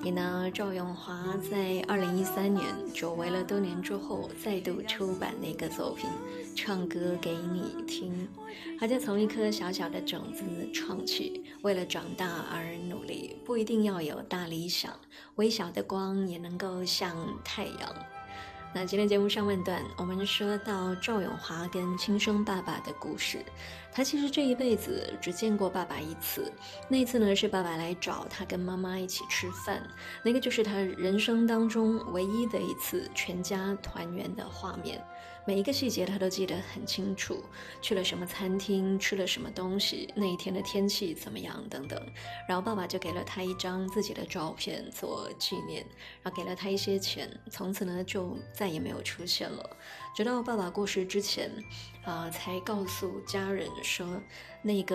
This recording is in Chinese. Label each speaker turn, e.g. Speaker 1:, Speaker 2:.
Speaker 1: 题呢，赵咏华在2013年久违了多年之后再度出版的一个作品《唱歌给你听》，他就从一颗小小的种子唱起，为了长大而努力，不一定要有大理想，微小的光也能够像太阳。那今天节目上半段，我们说到赵咏华跟亲生爸爸的故事。他其实这一辈子只见过爸爸一次，那一次呢是爸爸来找他跟妈妈一起吃饭，那个就是他人生当中唯一的一次全家团圆的画面。每一个细节他都记得很清楚，去了什么餐厅，吃了什么东西，那一天的天气怎么样等等。然后爸爸就给了他一张自己的照片做纪念，然后给了他一些钱，从此呢就再也没有出现了。直到爸爸过世之前才告诉家人说那个